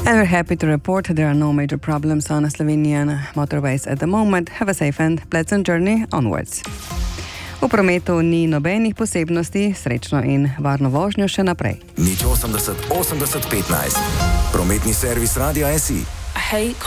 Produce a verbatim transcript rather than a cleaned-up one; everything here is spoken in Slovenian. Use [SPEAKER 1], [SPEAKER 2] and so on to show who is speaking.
[SPEAKER 1] And we're happy to report there are no major problems on Slovenian motorways at the moment. Have a safe and pleasant journey onwards. V prometu ni nobenih posebnosti, srečno in varno vožnjo še naprej.
[SPEAKER 2] Nič osemdeset osemdeset petnajst. Prometni servis Radia S I.
[SPEAKER 3] Hey.